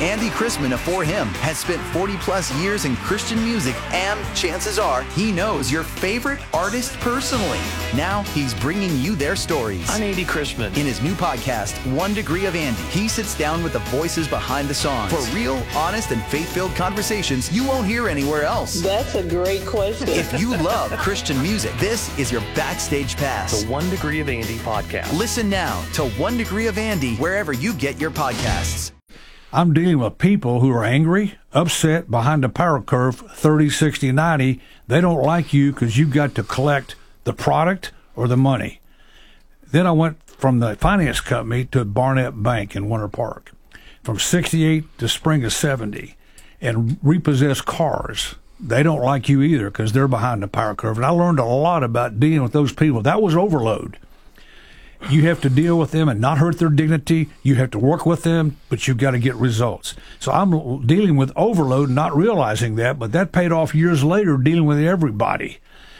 Andy Chrisman of For Him has spent 40-plus years in Christian music, and chances are he knows your favorite artist personally. Now he's bringing you their stories. I'm Andy Chrisman. In his new podcast, 1 Degree of Andy, he sits down with the voices behind the songs for real, honest, and faith-filled conversations you won't hear anywhere else. That's a great question. If you love Christian music, this is your backstage pass. The 1 Degree of Andy podcast. Listen now to 1 Degree of Andy wherever you get your podcasts. I'm dealing with people who are angry, upset, behind the power curve, 30, 60, 90. They don't like you because you've got to collect the product or the money. Then I went from the finance company to Barnett Bank in Winter Park, from 68 to spring of 70, and repossessed cars. They don't like you either because they're behind the power curve. And I learned a lot about dealing with those people. That was overload. You have to deal with them and not hurt their dignity. You have to work with them, but you've got to get results. So I'm dealing with overload, not realizing that, but that paid off years later dealing with everybody.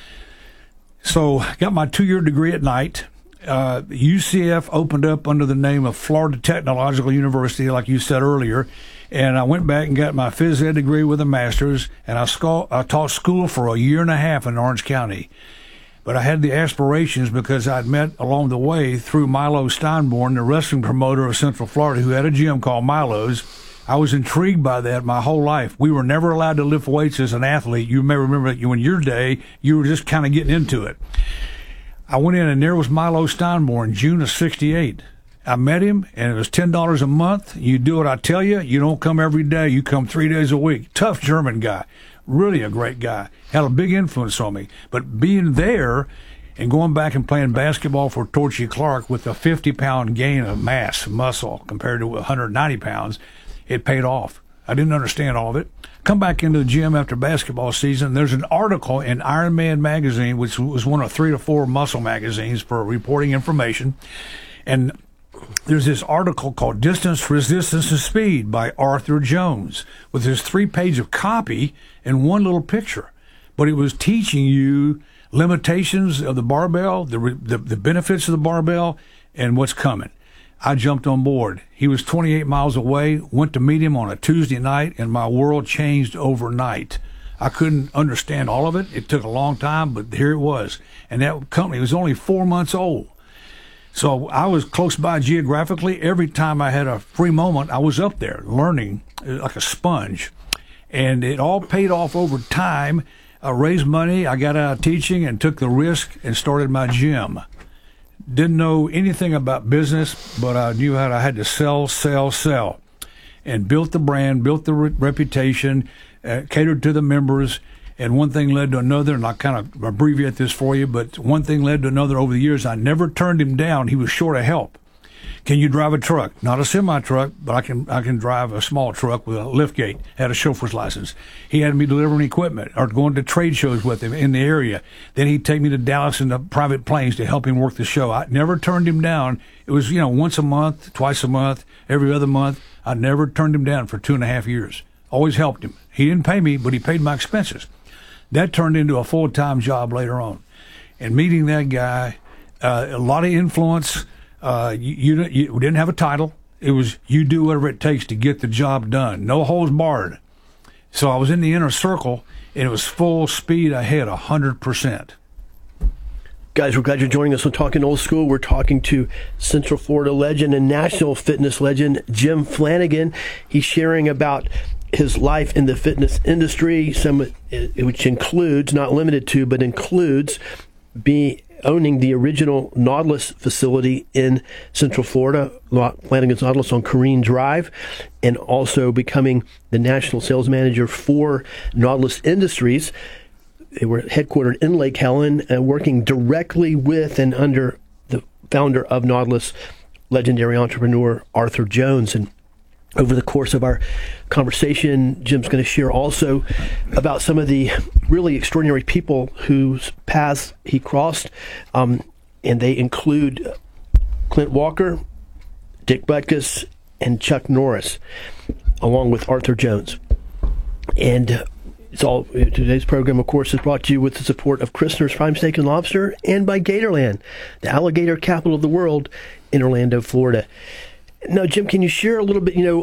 So I got my 2-year degree at night. UCF opened up under the name of Florida Technological University, like you said earlier, and I went back and got my phys ed degree with a master's, and I taught school for a year and a half in Orange County. But I had the aspirations because I'd met along the way through Milo Steinborn, the wrestling promoter of Central Florida, who had a gym called Milo's. I was intrigued by that my whole life. We were never allowed to lift weights as an athlete. You may remember that in your day, you were just kind of getting into it. I went in, and there was Milo Steinborn, June of 68. I met him, and it was $10 a month. You do what I tell you. You don't come every day. You come 3 days a week. Tough German guy. Really a great guy. Had a big influence on me. But being there and going back and playing basketball for Torchy Clark with a 50-pound gain of mass, muscle, compared to 190 pounds, it paid off. I didn't understand all of it. Come back into the gym after basketball season. There's an article in Iron Man magazine, which was one of 3 to 4 muscle magazines for reporting information. And there's this article called Distance, Resistance, and Speed by Arthur Jones with his 3-page of copy and one little picture. But it was teaching you limitations of the barbell, the benefits of the barbell, and what's coming. I jumped on board. He was 28 miles away, went to meet him on a Tuesday night, and my world changed overnight. I couldn't understand all of it. It took a long time, but here it was. And that company was only 4 months old. So I was close by geographically. Every time I had a free moment, I was up there learning like a sponge. And it all paid off over time. I raised money. I got out of teaching and took the risk and started my gym. Didn't know anything about business, but I knew how I had to sell. And built the brand, built the reputation, catered to the members. And one thing led to another, and I kind of abbreviate this for you, but one thing led to another over the years. I never turned him down. He was short of help. Can you drive a truck? Not a semi-truck, but I can drive a small truck with a liftgate, had a chauffeur's license. He had me delivering equipment or going to trade shows with him in the area. Then he'd take me to Dallas in the private planes to help him work the show. I never turned him down. It was, once a month, twice a month, every other month. I never turned him down for 2.5 years. Always helped him. He didn't pay me, but he paid my expenses. That turned into a full-time job later on. And meeting that guy, a lot of influence. You didn't have a title. It was you do whatever it takes to get the job done. No holds barred. So I was in the inner circle, and it was full speed ahead, 100%. Guys, we're glad you're joining us on Talking Old School. We're talking to Central Florida legend and national fitness legend, Jim Flanagan. He's sharing about his life in the fitness industry, which includes, not limited to, but includes owning the original Nautilus facility in Central Florida, Flanagan's Nautilus on Careen Drive, and also becoming the national sales manager for Nautilus Industries. They were headquartered in Lake Helen, working directly with and under the founder of Nautilus, legendary entrepreneur Arthur Jones. And over the course of our conversation, Jim's going to share also about some of the really extraordinary people whose paths he crossed, and they include Clint Walker, Dick Butkus, and Chuck Norris, along with Arthur Jones. And today's program, of course, is brought to you with the support of Christner's Prime Steak and Lobster and by Gatorland, the alligator capital of the world in Orlando, Florida. Now, Jim, can you share a little bit,